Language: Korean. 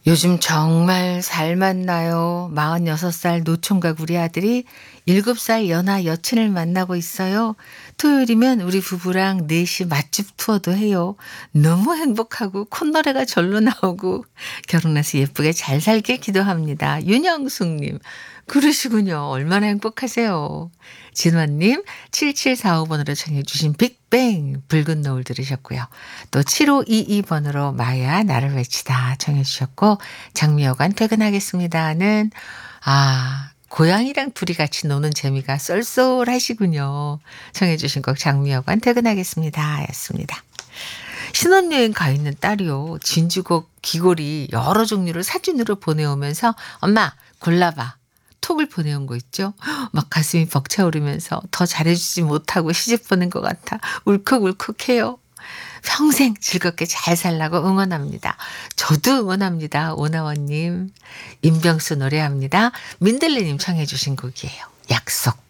요즘 정말 살맛 나요. 46살 노총각 우리 아들이 7살 연하 여친을 만나고 있어요. 토요일이면 우리 부부랑 4시 맛집 투어도 해요. 너무 행복하고 콧노래가 절로 나오고 결혼해서 예쁘게 잘 살길 기도합니다. 윤영숙님, 그러시군요. 얼마나 행복하세요. 진화님, 7745번으로 청해주신 빅뱅 붉은 노을 들으셨고요. 또 7522번으로 마야 나를 외치다 청해주셨고, 장미여관 퇴근하겠습니다는 고양이랑 둘이 같이 노는 재미가 쏠쏠하시군요. 청해주신 곡 장미여관 퇴근하겠습니다 였습니다. 신혼여행 가 있는 딸이요. 진주곡 귀걸이 여러 종류를 사진으로 보내오면서 엄마 골라봐. 톡을 보내온 거 있죠. 막 가슴이 벅차오르면서 더 잘해주지 못하고 시집 보낸 것 같아 울컥울컥해요. 평생 즐겁게 잘 살라고 응원합니다. 저도 응원합니다. 오나원님. 임병수 노래합니다. 민들레님 청해 주신 곡이에요. 약속.